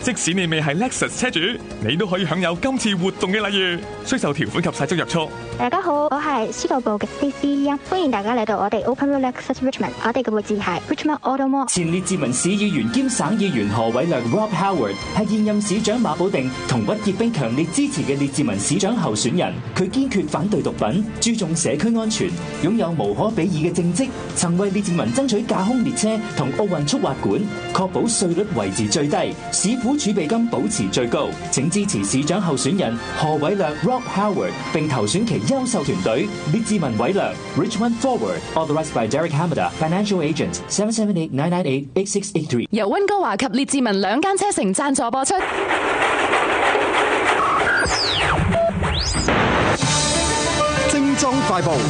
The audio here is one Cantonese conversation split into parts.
即使你未係 Lexus 車主，你都可以享有今次活動嘅禮遇，需受條款及細則約束。 大家好，我係司徒部嘅 CC， 歡迎大家嚟到我哋 Open Road Lexus Richmond， 我哋嘅位置係 Richmond Auto Mall。 前列治文市議員兼省議員何偉亮 Rob Howard 係現任市長馬寶定同屈潔冰強烈支持嘅列治文市長候選人，佢堅決反對毒品，注重社區安全，擁有無可比擬嘅政績，曾為列治文爭取架空列車同奧運速滑館，確保稅率維持最低，市府儲備金保持最高。請支持市長候選人何偉亮 Rob Howard， 並投選其優秀團隊列治文偉亮 Richmond Forward Authorized by Derek Hamada Financial Agent 778-998-8683。 由溫哥華及列治文兩間車城贊助播出。 精裝快報。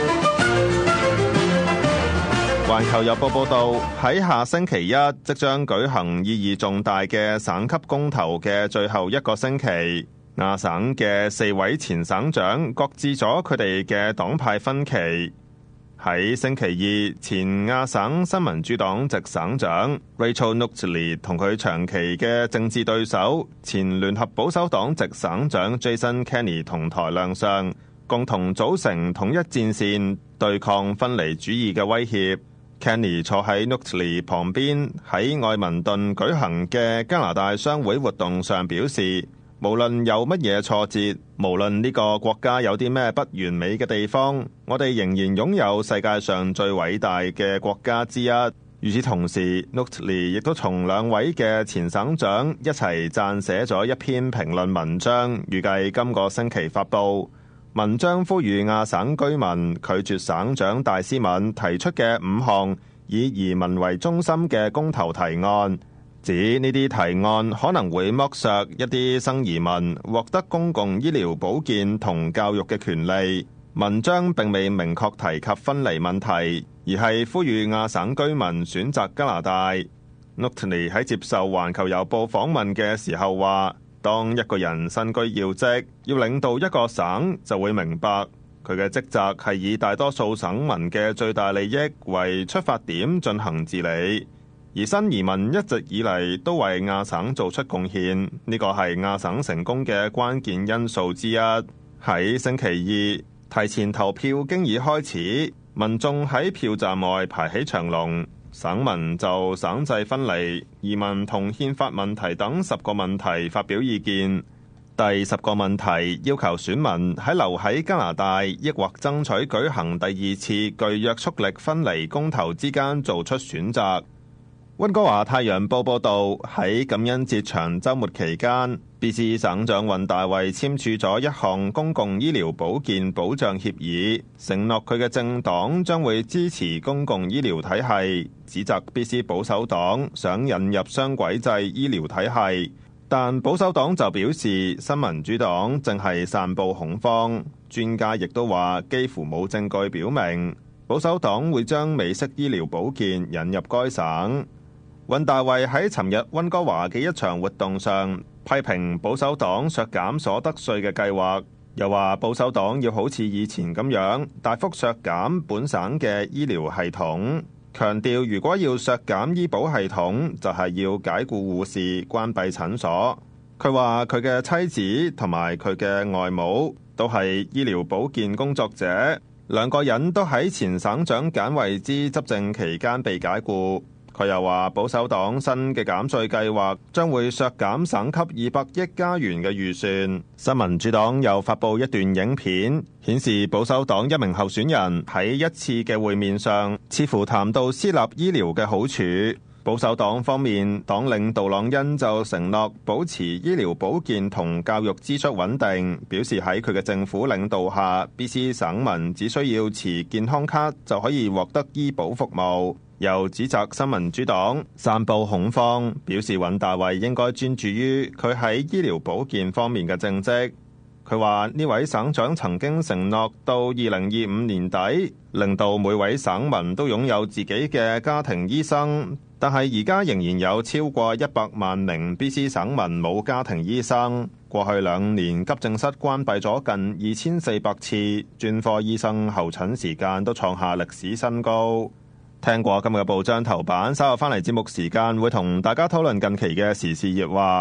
環球日報報道，喺下星期一即將舉行意義重大嘅省級公投嘅最後一個星期，亞省嘅4位前省長擱置咗佢哋嘅黨派分歧。喺星期二，前亞省新民主黨籍省長 Rachel Notley 同佢長期嘅政治對手前聯合保守黨籍省長 Jason Kenney 同台亮相，共同組成統一戰線，對抗分離主義嘅威脅。Kenney 坐喺 Notley 旁邊，喺愛民頓舉行嘅加拿大商會活動上表示，無論有乜嘢挫折，無論呢個國家有啲咩不完美嘅地方，我哋仍然擁有世界上最偉大嘅國家之一。與此同時， Notley 亦都同兩位嘅前省長一齊撰寫咗一篇評論文章，預計今個星期發佈。文章呼籲亞省居民拒絕省長戴斯敏提出嘅5項以移民為中心嘅公投提案，指呢啲提案可能會剝削一啲新移民獲得公共醫療保健同教育嘅權利。文章並未明確提及分離問題，而係呼籲亞省居民選擇加拿大。Notley 喺接受環球郵報訪問嘅時候話，當一個人身居要職，要領導一個省，就會明白佢嘅職責係以大多數省民嘅最大利益為出發點進行治理。而新移民一直以嚟都為亞省做出貢獻，呢個係亞省成功嘅關鍵因素之一。喺星期二，提前投票經已開始，民眾喺票站外排起長龍。省民就省制分離、移民同憲法問題等10個問題發表意見。第10個問題要求選民喺留喺加拿大抑或爭取舉行第2次具約束力分離公投之間做出選擇。溫哥華太陽報報導，喺感恩節長週末期間，BC 省長尹大衛簽署咗一項公共醫療保健保障協議，承諾佢嘅政黨將會支持公共醫療體系，指責 BC 保守黨想引入雙軌制醫療體系，但保守黨就表示新民主黨正係散佈恐慌。專家亦都話幾乎冇證據表明保守黨會將美式醫療保健引入該省。尹大衛喺尋日溫哥華嘅一場活動上批評保守黨削減所得稅嘅計劃，又話保守黨要好似以前咁樣大幅削減本省嘅醫療系統，強調如果要削減醫保系統，就係要解僱護士、關閉診所。佢話佢嘅妻子同埋佢嘅外母都係醫療保健工作者，兩個人都喺前省長簡惠之執政期間被解僱。佢又話保守黨新嘅減稅計劃將會削減省級200億加元嘅預算。新民主黨又發布一段影片，顯示保守黨一名候選人喺一次嘅會面上，似乎談到私立醫療嘅好處。保守黨方面，黨領杜朗恩就承諾保持醫療保健同教育支出穩定，表示喺佢嘅政府領導下 ，BC 省民只需要持健康卡就可以獲得醫保服務。又指責新民主黨散佈恐慌，表示尹大衛應該專注於佢喺醫療保健方面嘅政績。佢話呢位省長曾經承諾到2025年底，令到每位省民都擁有自己嘅家庭醫生，但係而家仍然有超過100萬名 BC 省民冇家庭醫生。過去2年急症室關閉咗近2400次，專科醫生候診時間都創下歷史新高。聽過今日嘅報章頭版，稍後翻嚟節目時間會同大家討論近期嘅時事熱話。